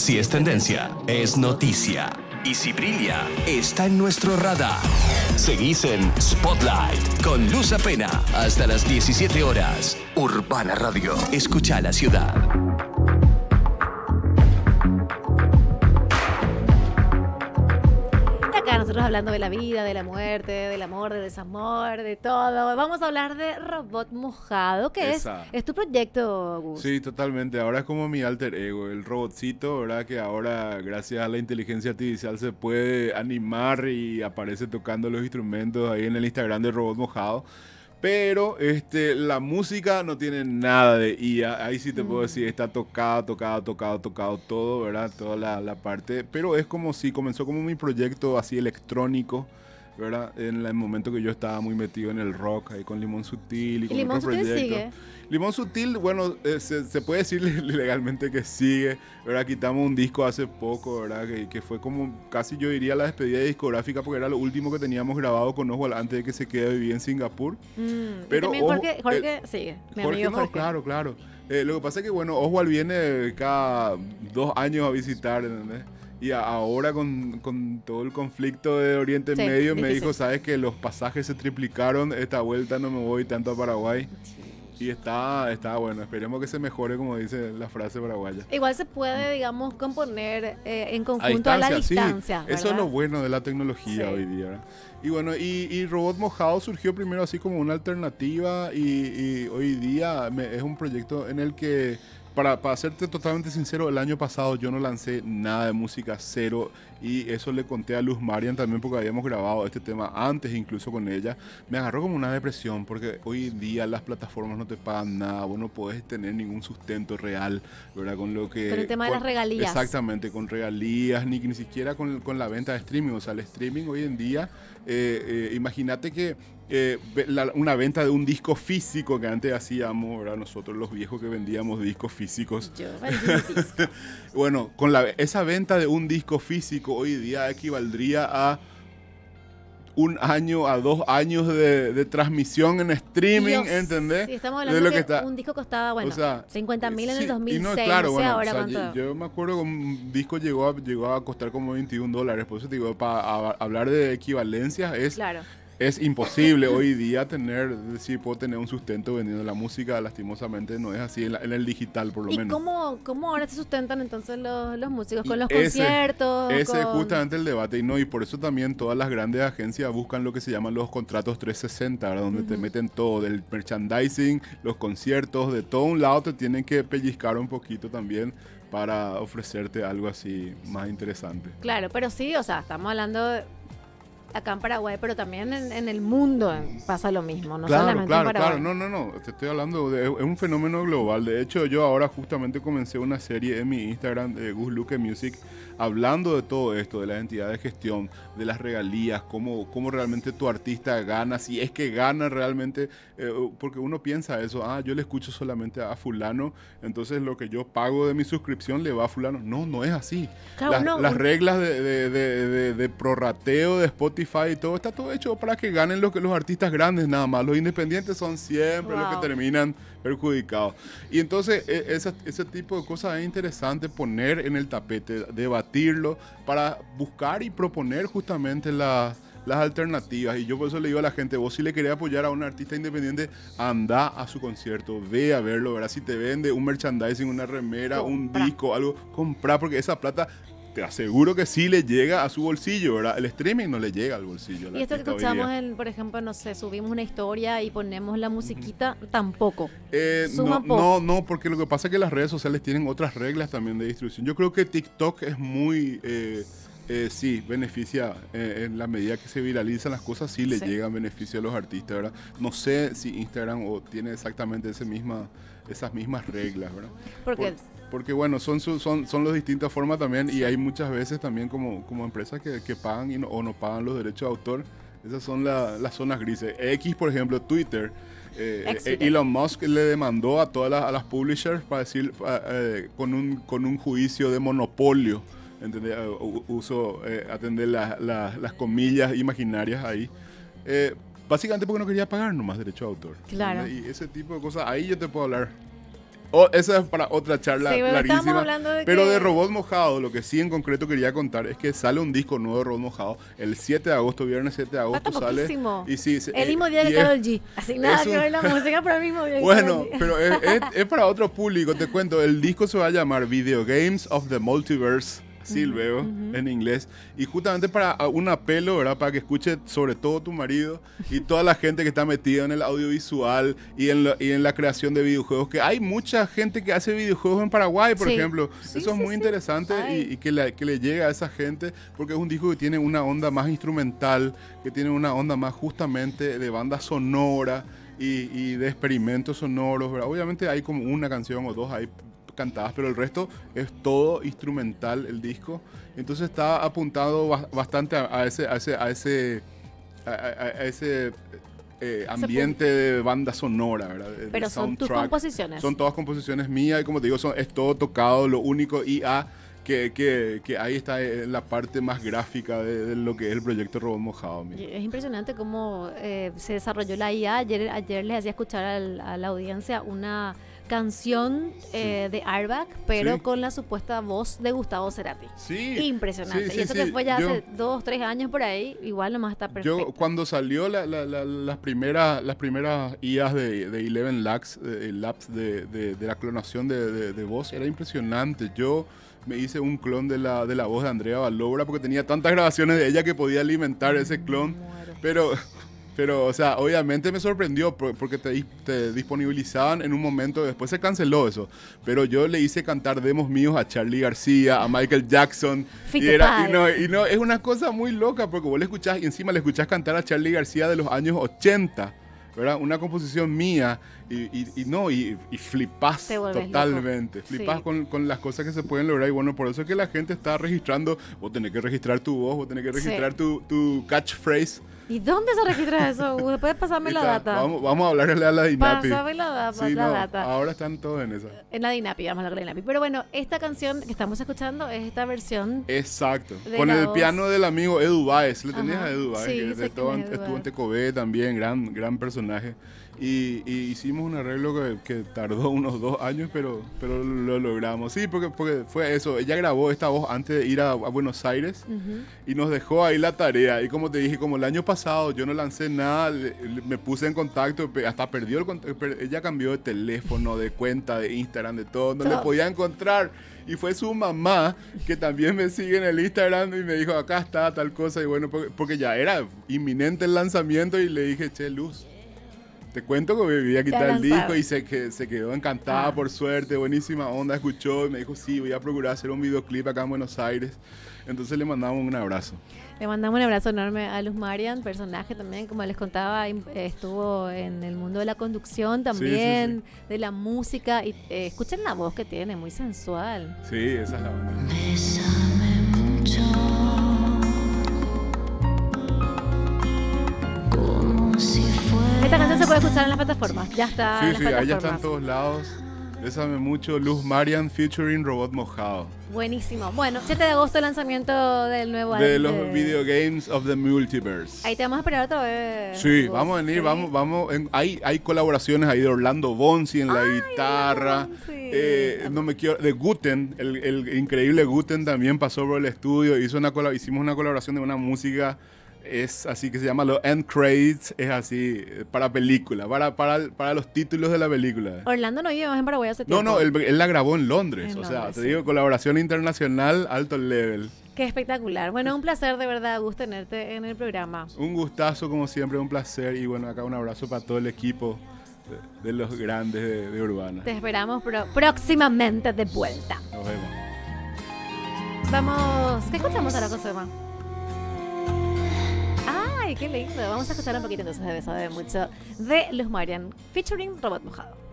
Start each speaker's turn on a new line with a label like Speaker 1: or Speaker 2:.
Speaker 1: Si es tendencia, es noticia. Y si brilla, está en nuestro radar. Seguís en Spotlight con Luz Apena hasta las 17 horas. Urbana Radio. Escucha la ciudad.
Speaker 2: Acá nosotros hablando de la vida, de la muerte, del amor, del desamor, de todo. Vamos a hablar de Robot Mojado, que es tu proyecto, Gus.
Speaker 3: Sí, totalmente. Ahora es como mi alter ego, el robotcito, ¿verdad? Que ahora, gracias a la inteligencia artificial, se puede animar y aparece tocando los instrumentos ahí en el Instagram de Robot Mojado. Pero la música no tiene nada de IA. Ahí sí te puedo decir, está tocado todo, ¿verdad? Toda la parte. Pero es como si comenzó como mi proyecto así electrónico, ¿verdad? En el momento que yo estaba muy metido en el rock, ahí con Limón Sutil y con
Speaker 2: Limón
Speaker 3: otro
Speaker 2: Sutil
Speaker 3: proyecto.
Speaker 2: sigue.
Speaker 3: Limón Sutil, bueno, se puede decir legalmente que sigue, ¿verdad? Quitamos un disco hace poco, ¿verdad? Que fue como casi yo diría la despedida discográfica porque era lo último que teníamos grabado con Oswald antes de que se quede a vivir en Singapur.
Speaker 2: Pero y también Jorge sigue, mi amigo Jorge.
Speaker 3: Claro. Lo que pasa es que, bueno, Oswald viene cada 2 años a visitar, ¿entendés? Y ahora con todo el conflicto de Oriente Medio me dijo, sabes que los pasajes se triplicaron, esta vuelta no me voy tanto a Paraguay. Y está bueno, esperemos que se mejore, como dice la frase paraguaya.
Speaker 2: Igual se puede, digamos, componer en conjunto a la distancia,
Speaker 3: sí. Eso es lo bueno de la tecnología hoy día, ¿verdad? Y bueno, y Robot Mojado surgió primero así como una alternativa y hoy día es un proyecto en el que, para serte totalmente sincero, el año pasado yo no lancé nada de música, cero, y eso le conté a Luz Marian también porque habíamos grabado este tema antes incluso con ella. Me agarró como una depresión porque hoy en día las plataformas no te pagan nada, vos no podés tener ningún sustento real, ¿verdad? Con lo que...
Speaker 2: Con el tema de las regalías.
Speaker 3: Exactamente, con regalías, ni siquiera con la venta de streaming. O sea, el streaming hoy en día, imagínate que una venta de un disco físico que antes hacíamos, ¿verdad? Nosotros los viejos que vendíamos discos físicos.
Speaker 2: Yo vendí disco.
Speaker 3: Bueno, con esa venta de un disco físico hoy día equivaldría a 1 año a 2 años de transmisión en streaming,
Speaker 2: Dios.
Speaker 3: ¿entendés?
Speaker 2: Sí, estamos hablando de que un disco costaba, bueno, 50.000 en el 2006,
Speaker 3: no, claro,
Speaker 2: no sé ahora cuánto.
Speaker 3: Yo me acuerdo que un disco llegó a costar como $21, por eso te digo, para hablar de equivalencias es imposible hoy día decir, puedo tener un sustento vendiendo la música, lastimosamente no es así en el digital por lo menos.
Speaker 2: ¿Y cómo ahora se sustentan entonces los músicos? ¿Con los conciertos?
Speaker 3: Ese es justamente el debate y por eso también todas las grandes agencias buscan lo que se llaman los contratos 360, ¿verdad? Donde te meten todo, del merchandising, los conciertos, de todo un lado te tienen que pellizcar un poquito también para ofrecerte algo así más interesante.
Speaker 2: Claro, pero sí, o sea, estamos hablando acá en Paraguay, pero también en el mundo pasa lo mismo, no solamente en Paraguay.
Speaker 3: Claro, no, te estoy hablando es un fenómeno global. De hecho, yo ahora justamente comencé una serie en mi Instagram de Gus Luque Music hablando de todo esto, de la entidad de gestión, de las regalías, cómo realmente tu artista gana, si es que gana realmente, porque uno piensa eso, yo le escucho solamente a fulano, entonces lo que yo pago de mi suscripción le va a fulano. No es así. Claro, las reglas de prorrateo de Spotify y todo, está todo hecho para que ganen los artistas grandes nada más. Los independientes son siempre los que terminan perjudicados. Y entonces ese tipo de cosas es interesante poner en el tapete, debatirlo para buscar y proponer justamente las alternativas. Y yo por eso le digo a la gente, vos si le querés apoyar a un artista independiente, anda a su concierto, ve a verlo, ¿verdad? Si te vende un merchandising, una remera, un disco, algo, compra, porque esa plata te aseguro que sí le llega a su bolsillo, ¿verdad? El streaming no le llega al bolsillo.
Speaker 2: Y esto que escuchamos, por ejemplo, no sé, subimos una historia y ponemos la musiquita, tampoco.
Speaker 3: No, porque lo que pasa es que las redes sociales tienen otras reglas también de distribución. Yo creo que TikTok es muy... sí, beneficia en la medida que se viralizan las cosas, sí le llegan beneficio a los artistas, ¿verdad? No sé si Instagram tiene exactamente esas mismas reglas, ¿verdad? Porque bueno, son las distintas formas también y hay muchas veces también como empresas que pagan o no pagan los derechos de autor. Esas son las zonas grises. X, por ejemplo, Twitter. Elon Musk le demandó a todas las publishers para decir con un juicio de monopolio. Atender las comillas imaginarias ahí. Básicamente porque no quería pagar nomás derecho de autor.
Speaker 2: Claro.
Speaker 3: Y ese tipo de cosas, ahí yo te puedo hablar Esa es para otra charla larguísima. Pero de Robot Mojado, lo que sí en concreto quería contar es que sale un disco nuevo de Robot Mojado el 7 de agosto, viernes 7 de agosto sale.
Speaker 2: Poquísimo.
Speaker 3: Y sí,
Speaker 2: el mismo día que Karol G. Así nada que ver la música, pero el mismo día que
Speaker 3: bueno, pero es para otro público, te cuento. El disco se va a llamar Video Games of the Multiverse. Sí, luego, en inglés. Y justamente para un apelo, ¿verdad? Para que escuche sobre todo tu marido y toda la gente que está metida en el audiovisual y en la creación de videojuegos. Que hay mucha gente que hace videojuegos en Paraguay, por ejemplo. Eso es muy interesante y que le llegue a esa gente, porque es un disco que tiene una onda más instrumental, que tiene una onda más justamente de banda sonora y de experimentos sonoros, ¿verdad? Obviamente hay como una canción o dos ahí cantadas, pero el resto es todo instrumental el disco. Entonces está apuntado bastante a ese ambiente de banda sonora, ¿verdad?
Speaker 2: Pero son tus composiciones.
Speaker 3: Son todas composiciones mías y como te digo, es todo tocado. Lo único IA que ahí está en la parte más gráfica de lo que es el proyecto Robot Mojado.
Speaker 2: Es impresionante cómo se desarrolló la IA. Ayer les hacía escuchar a la audiencia una canción de Airbag, pero con la supuesta voz de Gustavo Cerati.
Speaker 3: Sí.
Speaker 2: Impresionante. Y eso que fue ya hace 2-3 años por ahí, igual nomás está perfecto.
Speaker 3: Yo cuando salió las primeras IAs de Eleven Labs de la clonación de voz, era impresionante. Yo me hice un clon de la voz de Andrea Balobra porque tenía tantas grabaciones de ella que podía alimentar ese clon. Pero, o sea, obviamente me sorprendió porque te disponibilizaban en un momento, después se canceló eso. Pero yo le hice cantar demos míos a Charly García, a Michael Jackson. Y no, es una cosa muy loca porque vos le escuchás y encima le escuchás cantar a Charly García de los años 80, ¿verdad? Una composición mía y flipás totalmente. Flipás con las cosas que se pueden lograr. Y bueno, por eso es que la gente está registrando. Vos tenés que registrar tu voz, vos tenés que registrar tu catchphrase.
Speaker 2: ¿Y dónde se registra eso? ¿Puedes pasarme la data?
Speaker 3: Vamos a hablarle a la DINAPI.
Speaker 2: Pásame la data.
Speaker 3: Ahora están todos en esa.
Speaker 2: En la DINAPI, vamos a hablar de la DINAPI. Pero bueno, esta canción que estamos escuchando es esta versión.
Speaker 3: Exacto. Con el piano del amigo Edu Baez. ¿Le tenías a Edu Baez? Sí, estuvo en Tecobé también, gran personaje. Y hicimos un arreglo que tardó unos 2 años, pero lo logramos. Sí, porque fue eso. Ella grabó esta voz antes de ir a Buenos Aires y nos dejó ahí la tarea. Y como te dije, como el año pasado yo no lancé nada, me puse en contacto, hasta perdió el contacto. Ella cambió de teléfono, de cuenta, de Instagram, de todo. No le podía encontrar. Y fue su mamá que también me sigue en el Instagram y me dijo, acá está tal cosa. Y bueno, porque ya era inminente el lanzamiento y le dije, che, Luz, te cuento que me vivía a quitar el disco y se quedó encantada, por suerte, buenísima onda, escuchó y me dijo, sí, voy a procurar hacer un videoclip acá en Buenos Aires. Entonces le mandamos un abrazo.
Speaker 2: Le mandamos un abrazo enorme a Luz Marian, personaje también, como les contaba, estuvo en el mundo de la conducción también, de la música, y escuchen la voz que tiene, muy sensual.
Speaker 3: Sí, esa es la onda.
Speaker 4: Bésame mucho.
Speaker 2: Esta canción se puede escuchar en las plataformas. Ya está.
Speaker 3: Sí, ahí ya está en todos lados. Bésame mucho, Luz Marian featuring Robot Mojado.
Speaker 2: Buenísimo. Bueno, 7 de agosto el lanzamiento del nuevo álbum.
Speaker 3: De los Video Games of the Multiverse.
Speaker 2: Ahí te vamos a esperar otra vez.
Speaker 3: Sí, vamos a venir, vamos. Hay colaboraciones ahí de Orlando Bonzi en la guitarra. De Guten, el increíble Guten también pasó por el estudio. Hicimos una colaboración de una música. Es así que se llama los end credits, es así para película, para los títulos de la película.
Speaker 2: Orlando no vive más en Paraguay hace tiempo.
Speaker 3: No, él la grabó en Londres, te digo, colaboración internacional, alto level.
Speaker 2: Qué espectacular. Bueno, un placer de verdad, Gus, tenerte en el programa.
Speaker 3: Un gustazo como siempre, un placer y bueno, acá un abrazo para todo el equipo de los grandes de Urbana.
Speaker 2: Te esperamos próximamente de vuelta.
Speaker 3: Nos vemos.
Speaker 2: Vamos, ¿qué escuchamos ahora, Josema? ¡Ay, qué lindo! Vamos a escuchar un poquito entonces de Bésame mucho de Luz Marian, featuring Robot Mojado.